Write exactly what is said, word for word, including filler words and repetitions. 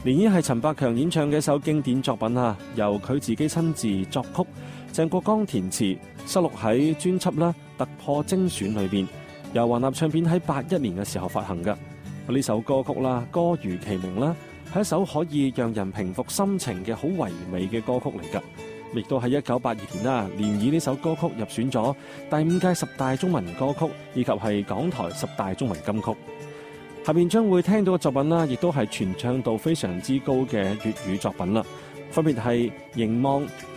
漣漪係陳百強演唱嘅一首經典作品啊，由佢自己親自作曲，鄭國江填詞，收錄喺專輯啦《突破精選》裏邊，由華納唱片喺八一年嘅時候發行嘅。呢首歌曲啦，歌如其名啦，係一首可以讓人平復心情嘅好唯美嘅歌曲嚟㗎。亦都喺一九八二年啦，漣漪呢首歌曲入選咗第五屆十大中文歌曲，以及係港台十大中文金曲。下面將會聽到嘅作品啦，亦都係傳唱度非常之高嘅粵語作品啦，分別係凝望、